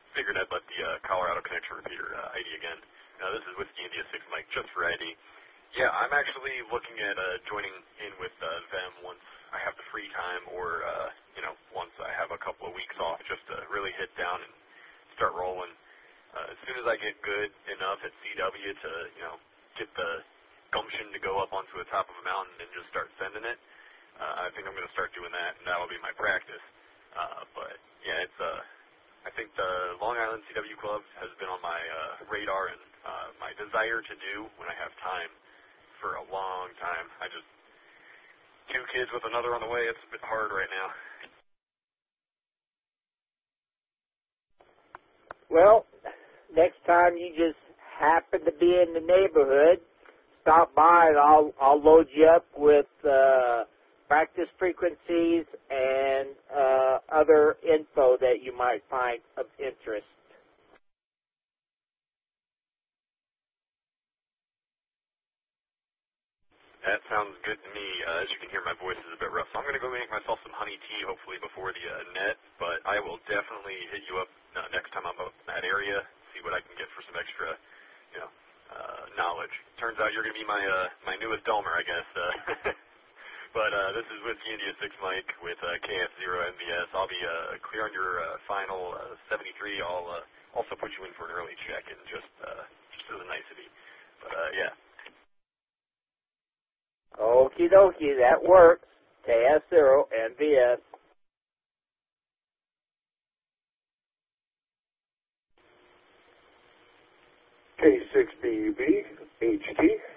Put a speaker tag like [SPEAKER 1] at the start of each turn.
[SPEAKER 1] figured I'd let the Colorado Connection repeater ID again. This is Whiskey India 6 Mike, just for ID. Yeah, I'm actually looking at joining in with them once I have the free time, or once I have a couple of weeks off, just to really hit down and start rolling. As soon as I get good enough at CW to get the gumption to go up onto the top of a mountain and just start sending it, I think I'm going to start doing that, and that'll be my practice. But yeah, it's I think the Long Island CW Club has been on my radar and my desire to do when I have time for a long time. I just, 2 kids with another on the way, it's a bit hard right now.
[SPEAKER 2] Well, next time you just happen to be in the neighborhood, stop by and I'll load you up with practice frequencies and other info that you might find of interest.
[SPEAKER 1] That sounds good to me. As you can hear, my voice is a bit rough, so I'm going to go make myself some honey tea, hopefully before the net, but I will definitely hit you up next time I'm up in that area, see what I can get for some extra, knowledge. Turns out you're going to be my newest Delmer, I guess. But this is Whiskey India 6 Mike with KF0MBS. I'll be clear on your final 73. I'll also put you in for an early check-in, just as a nicety. But, yeah.
[SPEAKER 2] Okie dokie, that works. KF0 MBS.
[SPEAKER 3] K6BUB HT.